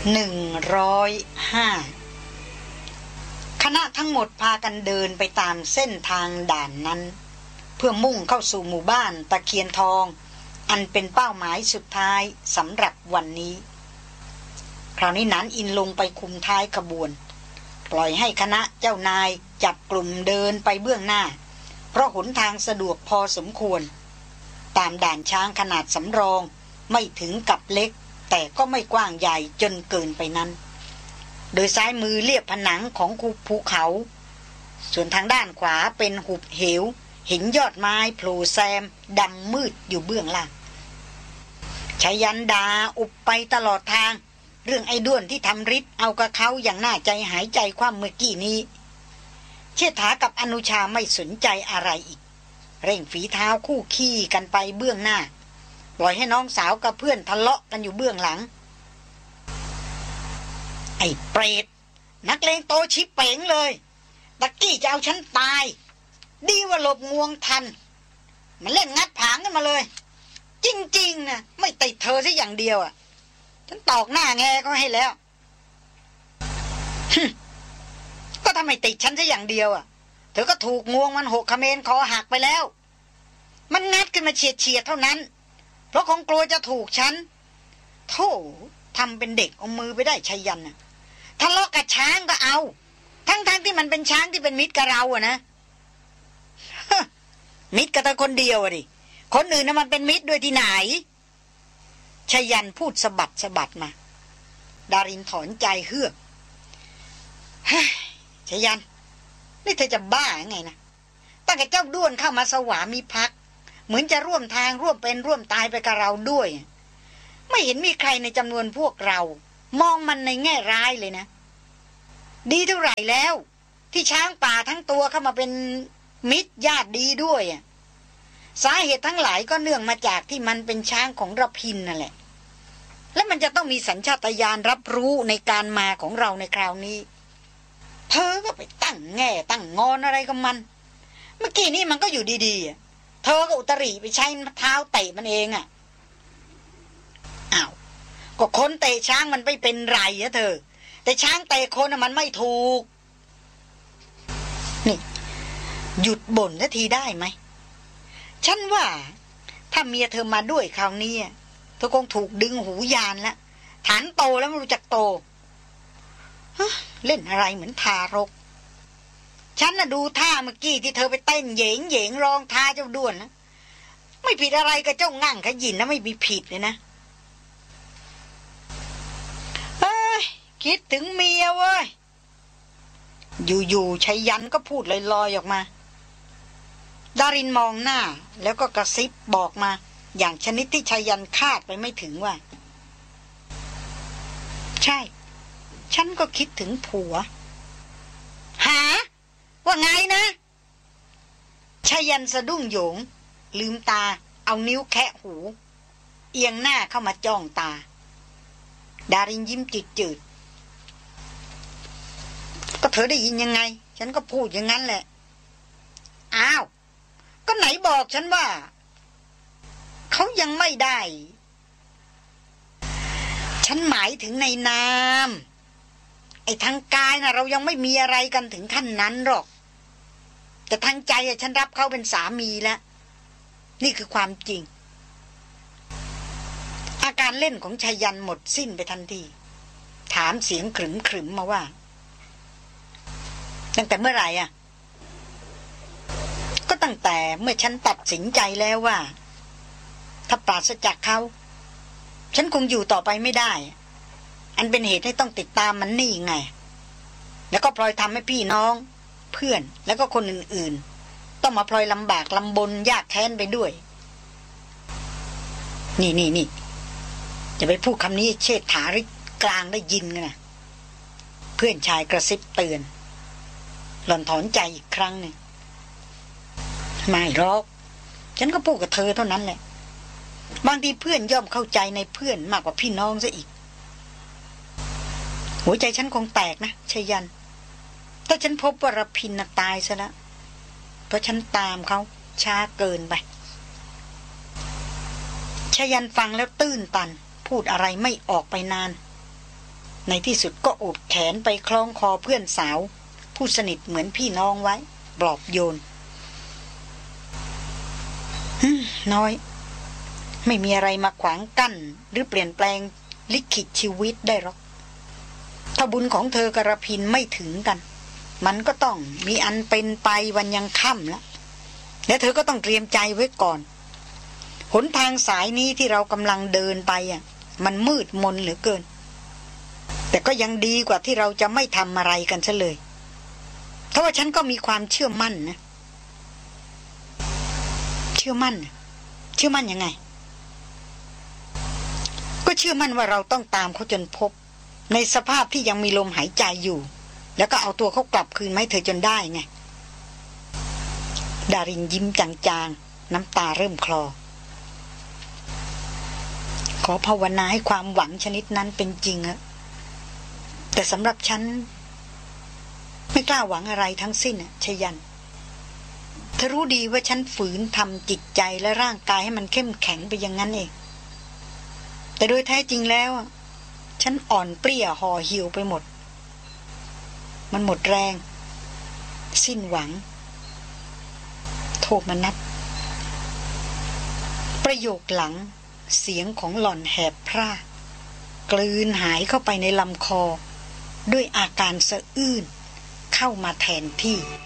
105คณะทั้งหมดพากันเดินไปตามเส้นทางด่านนั้นเพื่อมุ่งเข้าสู่หมู่บ้านตะเคียนทองอันเป็นเป้าหมายสุดท้ายสำหรับวันนี้คราวนี้นันอินลงไปคุมท้ายขบวนปล่อยให้คณะเจ้านายจับกลุ่มเดินไปเบื้องหน้าเพราะหนทางสะดวกพอสมควรตามด่านช้างขนาดสำรองไม่ถึงกับเล็กแต่ก็ไม่กว้างใหญ่จนเกินไปนั้นโดยซ้ายมือเลียบผนังของภูเขาส่วนทางด้านขวาเป็นหุบเหวหินยอดไม้โผล่แซมดำมืดอยู่เบื้องล่างชายันดาอุบไปตลอดทางเรื่องไอ้ด้วนที่ทำฤทธิ์เอากับเขาอย่างน่าใจหายใจคว่ำเมื่อกี้นี้เชษฐากับอนุชาไม่สนใจอะไรอีกเร่งฝีเท้าคู่ขี้กันไปเบื้องหน้าปล่อยให้น้องสาวกับเพื่อนทะเลาะกันอยู่เบื้องหลังไอ้เปรตนักเลงโตชิบเป๋งเลยตะกี้จะเอาฉันตายดีว่าหลบงวงทันมันเล่นงัดผางกันมาเลยจริงๆนะไม่ติดเธอซะอย่างเดียวอ่ะฉันตอกหน้าแงก็ให้แล้วก็ทำไมติดฉันซะอย่างเดียวอ่ะเธอก็ถูกงวงมันหกเขมรคอหักไปแล้วมันงัดขึ้นมาเฉียดเท่านั้นเพราะคงกลัวจะถูกฉันโธ่ทำเป็นเด็กเอามือไปได้ชัยยันน่ะทะเลาะกับช้างก็เอาทั้งที่มันเป็นช้างที่เป็นมิตรกับเราอะนะมิตรกับเธอคนเดียวอะดิคนอื่นน่ะมันเป็นมิตรด้วยที่ไหนชัยยันพูดสะบัดมาดารินถอนใจเฮือกชัยยันนี่เธอจะบ้าไงนะตั้งแต่เจ้าด้วนเข้ามาสวามิภักดิ์เหมือนจะร่วมทางร่วมเป็นร่วมตายไปกับเราด้วยไม่เห็นมีใครในจำนวนพวกเรามองมันในแง่ร้ายเลยนะดีเท่าไหร่แล้วที่ช้างป่าทั้งตัวเข้ามาเป็นมิตรญาติดีด้วยสาเหตุทั้งหลายก็เนื่องมาจากที่มันเป็นช้างของระพินนั่นแหละและมันจะต้องมีสัญชาตญาณรับรู้ในการมาของเราในคราวนี้เธอก็ไปตั้งแง่ตั้งงอนอะไรกับมันเมื่อกี้นี้มันก็อยู่ดีๆเธอก็อุตริไปใช้เท้าเตะมันเองอ้าวก็คนเตะช้างมันไม่เป็นไรอะเธอแต่ช้างเตะคนมันไม่ถูกนี่หยุดบ่นสักทีได้ไหมฉันว่าถ้าเมียเธอมาด้วยคราวนี้เธอคงถูกดึงหูยานแล้วฐานโตแล้วไม่รู้จักโตเล่นอะไรเหมือนทารกฉันน่ะดูท่าเมื่อกี้ที่เธอไปเต้นเหยงร้องท่าเจ้าด้วนนะไม่ผิดอะไรกับเจ้างั่งขยินนะไม่มีผิดเลยนะคิดถึงเมียเว้ยอยู่ๆชัยยันก็พูดลอยๆออกมาดารินมองหน้าแล้วก็กระซิบบอกมาอย่างชนิดที่ชัยยันคาดไปไม่ถึงว่าใช่ฉันก็คิดถึงผัวหาว่าไงนะชัยยันสะดุ้งโหยงลืมตาเอานิ้วแคะหูเอียงหน้าเข้ามาจ้องตาดารินยิ้มจืดก็เธอได้ยินยังไงฉันก็พูดอย่างนั้นแหละอ้าวก็ไหนบอกฉันว่าเขายังไม่ได้ฉันหมายถึงในนามไอ้ทางกายนะเรายังไม่มีอะไรกันถึงขั้นนั้นหรอกแต่ทางใจฉันรับเขาเป็นสามีแล้วนี่คือความจริงอาการเล่นของชายันหมดสิ้นไปทันทีถามเสียงขรึมๆมาว่าตั้งแต่เมื่อไหร่ก็ตั้งแต่เมื่อฉันตัดสินใจแล้วว่าถ้าปราศจากเขาฉันคงอยู่ต่อไปไม่ได้อันเป็นเหตุให้ต้องติดตามมันนี่ไงแล้วก็พลอยทำให้พี่น้องเพื่อนแล้วก็คนอื่นๆต้องมาพลอยลำบากลำบนยากแค้นไปด้วยนี่จะไปพูดคำนี้เชษฐาหรือกลางได้ยินกันนะเพื่อนชายกระซิบเตือนหล่อนถอนใจอีกครั้งหนึ่งไม่หรอกฉันก็พูดกับเธอเท่านั้นแหละบางทีเพื่อนย่อมเข้าใจในเพื่อนมากกว่าพี่น้องซะอีกหัวใจฉันคงแตกนะชัยยันถ้าฉันพบว่ารพินตายซะแล้วเพราะฉันตามเขาช้าเกินไปชัยยันฟังแล้วตื้นตันพูดอะไรไม่ออกไปนานในที่สุดก็อดแขนไปคล้องคอเพื่อนสาวผู้สนิทเหมือนพี่น้องไว้ปลอบโยนน้อยไม่มีอะไรมาขวางกั้นหรือเปลี่ยนแปลงลิขิตชีวิตได้หรอกถ้าบุญของเธอกระพินไม่ถึงกันมันก็ต้องมีอันเป็นไปวันยังค่ำแล้วและเธอก็ต้องเตรียมใจไว้ก่อนหนทางสายนี้ที่เรากำลังเดินไปมันมืดมนเหลือเกินแต่ก็ยังดีกว่าที่เราจะไม่ทำอะไรกันซะเลยเพราะว่าฉันก็มีความเชื่อมั่นนะเชื่อมั่นยังไงก็เชื่อมั่นว่าเราต้องตามเขาจนพบในสภาพที่ยังมีลมหายใจอยู่แล้วก็เอาตัวเขากลับคืนมาให้เธอจนได้ไงดารินยิ้มจางๆน้ำตาเริ่มคลอขอภาวนาให้ความหวังชนิดนั้นเป็นจริงอะแต่สำหรับฉันไม่กล้าหวังอะไรทั้งสิ้นชยันเธอรู้ดีว่าฉันฝืนทำจิตใจและร่างกายให้มันเข้มแข็งไปอย่างนั้นเองแต่โดยแท้จริงแล้วฉันอ่อนเปรี้ยห่อเหี่ยวไปหมดมันหมดแรงสิ้นหวังโทมนัสประโยคหลังเสียงของหล่อนแหบพร่ากลืนหายเข้าไปในลำคอด้วยอาการสะอื้นเข้ามาแทนที่